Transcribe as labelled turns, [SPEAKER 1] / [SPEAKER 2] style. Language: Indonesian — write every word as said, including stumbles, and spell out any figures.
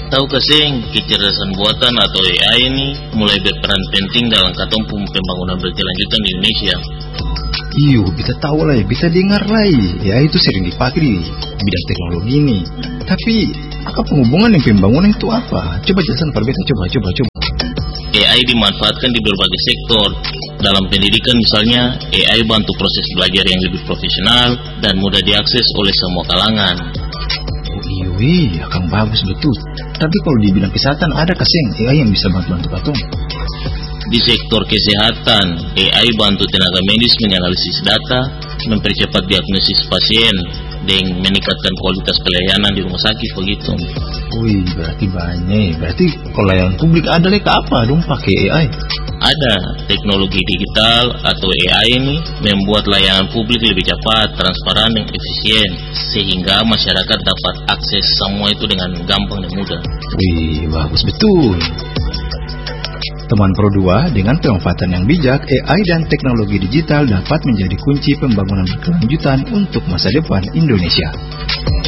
[SPEAKER 1] Tahukah seng, kecerdasan buatan atau A I ini mulai berperan penting dalam katong pembangunan berkelanjutan di Indonesia.
[SPEAKER 2] Iyo, bisa tahu lah, bisa dengar lah. Ya itu sering dipakai di bidang teknologi ini. Tapi apa penghubungan dengan pembangunan itu apa? Coba jelasan perbedaan, coba, coba, coba.
[SPEAKER 1] A I dimanfaatkan di berbagai sektor. Dalam pendidikan misalnya, A I bantu proses belajar yang lebih profesional dan mudah diakses oleh semua kalangan.
[SPEAKER 2] Oh iyo, iya, akan bagus betul. Tapi kalau di bidang kesehatan ada kasing A I yang bisa bantu-bantu katong?
[SPEAKER 1] Di sektor kesehatan, A I bantu tenaga medis menganalisis data, mempercepat diagnosis pasien, dan meningkatkan kualitas pelayanan di rumah sakit begitu.
[SPEAKER 2] Wih, berarti banyak. Berarti kalau layanan publik ada lek apa dong pakai A I?
[SPEAKER 1] Ada teknologi digital atau A I ini membuat layanan publik lebih cepat, transparan, dan efisien, sehingga masyarakat dapat akses semua itu dengan gampang dan mudah.
[SPEAKER 2] Wih, bagus betul. Teman Pro dua, dengan pemanfaatan yang bijak, A I dan teknologi digital dapat menjadi kunci pembangunan berkelanjutan untuk masa depan Indonesia.